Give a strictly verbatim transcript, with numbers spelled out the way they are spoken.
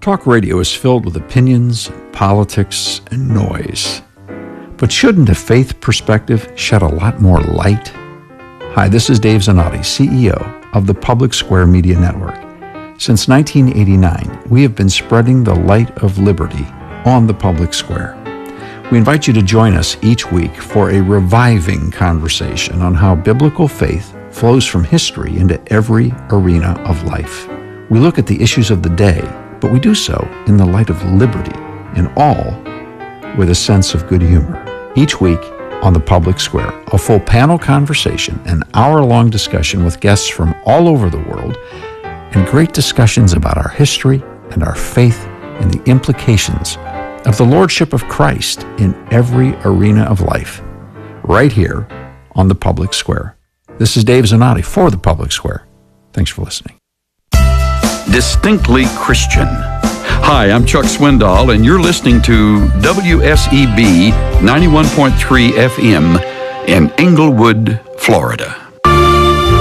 Talk radio is filled with opinions, politics, and noise. But shouldn't a faith perspective shed a lot more light? Hi, this is Dave Zanotti, C E O of the Public Square Media Network. Since nineteen eighty-nine, we have been spreading the light of liberty on the public square. We invite you to join us each week for a reviving conversation on how biblical faith flows from history into every arena of life. We look at the issues of the day, but we do so in the light of liberty, and all with a sense of good humor. Each week on the Public Square, a full panel conversation, an hour-long discussion with guests from all over the world, and great discussions about our history and our faith and the implications of the Lordship of Christ in every arena of life, right here on the Public Square. This is Dave Zanotti for the Public Square. Thanks for listening. Distinctly Christian. Hi, I'm Chuck Swindoll, and you're listening to W S E B ninety-one point three F M in Englewood, Florida.